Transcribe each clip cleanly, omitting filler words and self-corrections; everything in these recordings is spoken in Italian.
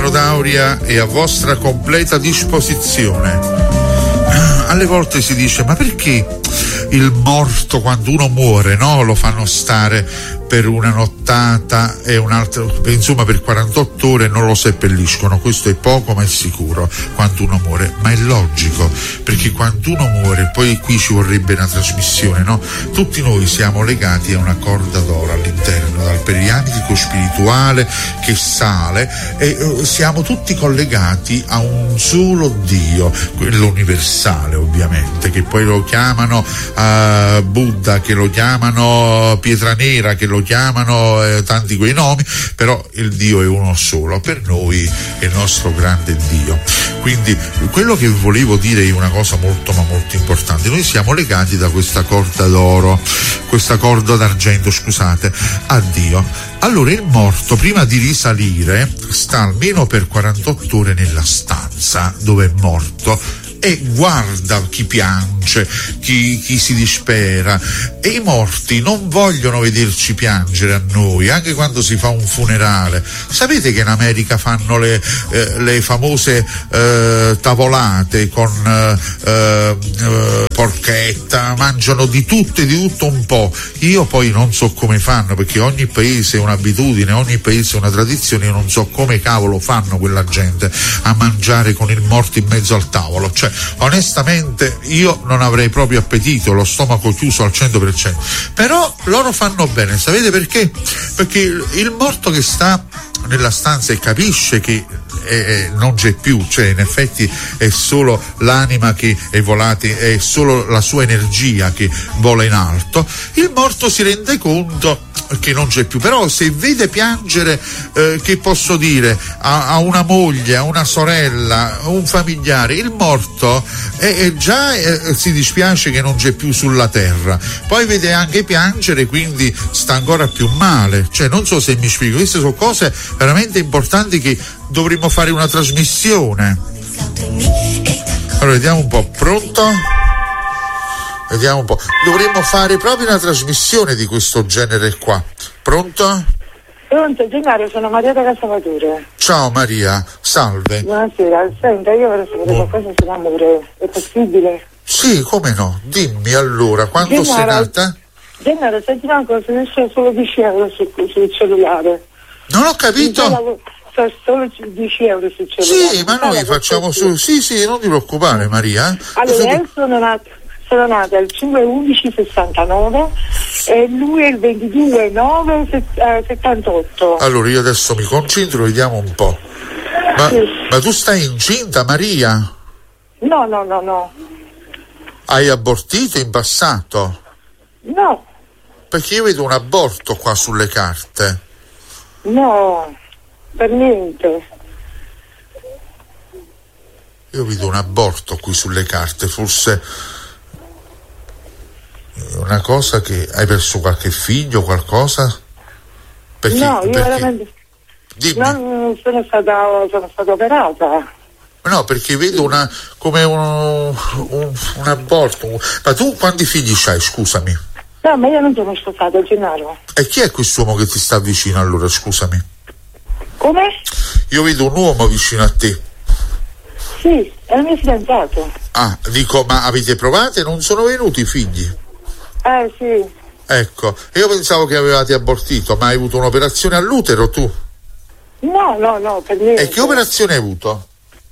D'Auria è a vostra completa disposizione. Alle volte si dice: ma perché il morto, quando uno muore, no, lo fanno stare per una nottata e un'altra, insomma per 48 ore non lo seppelliscono? Questo è poco ma è sicuro quando uno muore, ma è logico, perché quando uno muore, poi qui ci vorrebbe una trasmissione, no? Tutti noi siamo legati a una corda d'oro all'interno, dal periantico spirituale che sale, e siamo tutti collegati a un solo Dio, quello universale ovviamente, che poi lo chiamano Buddha, che lo chiamano Pietra Nera, che lo chiamano tanti quei nomi, però il Dio è uno solo, per noi è il nostro grande Dio. Quindi quello che volevo dire è una cosa molto ma molto importante: noi siamo legati da questa corda d'oro, questa corda d'argento, scusate, a Dio. Allora il morto, prima di risalire, sta almeno per 48 ore nella stanza dove è morto e guarda chi piange, chi si dispera, e i morti non vogliono vederci piangere a noi, anche quando si fa un funerale. Sapete che in America fanno le famose tavolate con porchetta, mangiano di tutto e di tutto un po'. Io poi non so come fanno, perché ogni paese è un'abitudine, ogni paese è una tradizione. Io non so come cavolo fanno quella gente a mangiare con il morto in mezzo al tavolo. Cioè, onestamente io non avrei proprio appetito, lo stomaco chiuso al 100%, però loro fanno bene. Sapete perché? Perché il morto che sta nella stanza e capisce che non c'è più, cioè in effetti è solo l'anima che è volata, è solo la sua energia che vola in alto, il morto si rende conto che non c'è più. Però se vede piangere, che posso dire, a una moglie, a una sorella, a un familiare, il morto già si dispiace che non c'è più sulla terra, poi vede anche piangere, quindi sta ancora più male. Cioè, non so se mi spiego. Queste sono cose veramente importanti che dovremmo fare una trasmissione. Allora vediamo un po'. Pronto? Vediamo un po'. Dovremmo fare proprio una trasmissione di questo genere qua. Pronto? Pronto, Gennaro, sono Maria da Casavatore. Ciao Maria, salve. Buonasera, senta, io vorrei sapere qualcosa sull'amore, è possibile? Sì, come no? Dimmi allora, quando sei nata? Gennaro, senti una cosa, ne so solo 10 euro sul cellulare. Non ho capito. So solo 10 euro sul cellulare. Sì, ma noi facciamo su. Sì, non ti preoccupare Maria. Allora, io sono nata il 5/11/69 e lui è il 22/9/78. Allora io adesso mi concentro, vediamo un po'. Ma tu stai incinta, Maria? No. Hai abortito in passato? No. Perché io vedo un aborto qua sulle carte. No, per niente. Io vedo un aborto qui sulle carte, forse una cosa che hai perso qualche figlio, qualcosa? Perché, no, io veramente non sono stata operata. No, perché vedo come un aborto. Ma tu quanti figli c'hai, scusami? No, ma io non sono sposata, Gennaro. E chi è quest'uomo che ti sta vicino allora, scusami? Come? Io vedo un uomo vicino a te. Sì, è il mio fidanzato. Ah, dico, ma avete provato e non sono venuti i figli? Sì. Ecco, io pensavo che avevate abortito, ma hai avuto un'operazione all'utero tu? No, per niente. E che operazione hai avuto?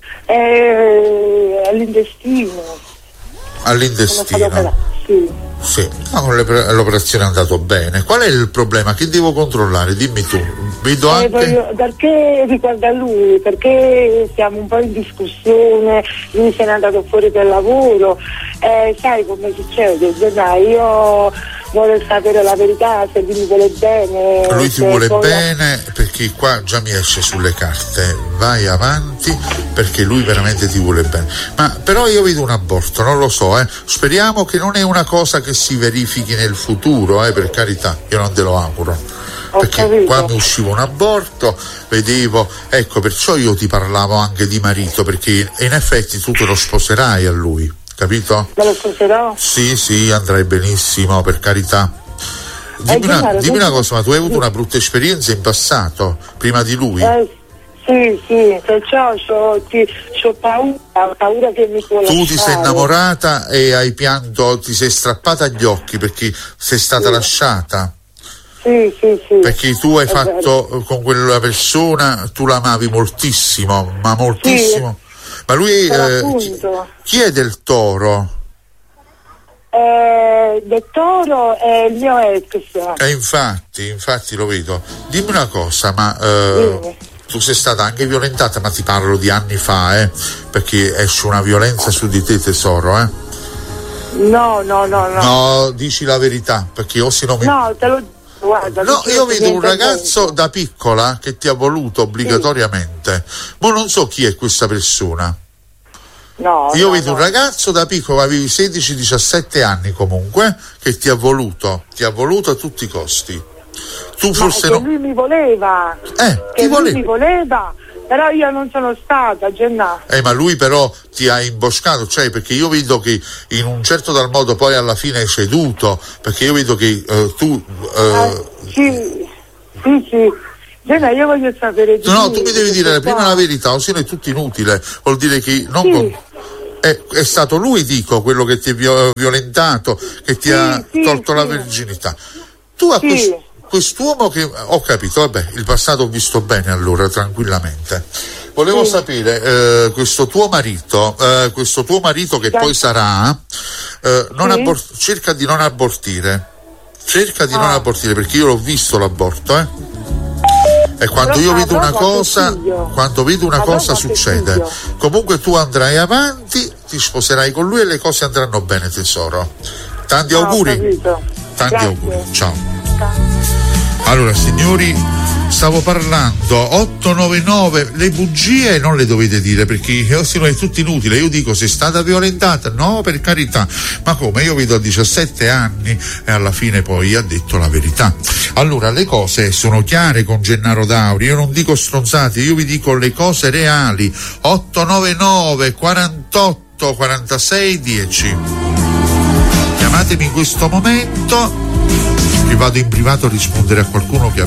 All'intestino. All'intestino? Sì. No, l'operazione è andato bene. Qual è il problema? Che devo controllare? Dimmi tu. Vedo anche... Perché riguarda lui? Perché siamo un po' in discussione, lui se n'è andato fuori per lavoro, sai come succede? Io voglio sapere la verità, se lui mi vuole bene. Lui ti vuole bene, perché qua già mi esce sulle carte. Vai avanti, perché lui veramente ti vuole bene. Ma però io vedo un aborto, non lo so, speriamo che non è una cosa che si verifichi nel futuro, per carità, io non te lo auguro. Perché quando usciva un aborto vedevo, ecco, perciò io ti parlavo anche di marito, perché in effetti tu te lo sposerai a lui, capito? Me lo sposerò? Sì, andrai benissimo, per carità. Dimmi una cosa, ma tu hai avuto una brutta esperienza in passato, prima di lui? Sì, perciò c'ho paura che mi può lasciare. Tu ti sei innamorata e hai pianto, ti sei strappata gli occhi perché sei stata lasciata. Sì. Perché tu hai fatto con quella persona, tu l'amavi moltissimo, ma moltissimo. Sì. Ma lui, chi è Del Toro? Del Toro è il mio ex. Infatti lo vedo. Dimmi una cosa, ma tu sei stata anche violentata, ma ti parlo di anni fa, perché esce una violenza su di te, tesoro, No. No, dici la verità, perché io se non mi... No, te lo guarda. No, io vedo un ragazzo da piccola che ti ha voluto obbligatoriamente. Ma non so chi è questa persona. Io vedo un ragazzo da piccolo, avevi 16-17 anni comunque, che ti ha voluto a tutti i costi. Tu forse no. Lui mi voleva. Lui mi voleva, però io non sono stata, Gennà. Ma lui però ti ha imboscato, cioè, perché io vedo che in un certo tal modo poi alla fine hai ceduto, perché io vedo che tu... Sì. Gennà, io voglio sapere di No, tu mi devi dire prima la verità, o se no è tutto inutile, vuol dire che non è stato lui, dico, quello che ti ha violentato, che ti ha tolto la virginità. Tu a quest'uomo che ho capito, vabbè, il passato ho visto bene allora, tranquillamente. Volevo sapere, questo tuo marito che poi sarà, cerca di non abortire. Non abortire, perché io l'ho visto l'aborto, E quando io vedo una cosa, succede. Figlio. Comunque tu andrai avanti, ti sposerai con lui e le cose andranno bene, tesoro. Tanti auguri. Auguri. Ciao. Allora, signori, stavo parlando 899, le bugie non le dovete dire, perché se no è tutto inutile. Io dico, sei stata violentata? No, per carità, ma come? Io vedo a 17 anni e alla fine poi ha detto la verità. Allora, le cose sono chiare con Gennaro Dauri, io non dico stronzate, io vi dico le cose reali. 899 48 46 10. Chiamatemi in questo momento, che vado in privato a rispondere a qualcuno che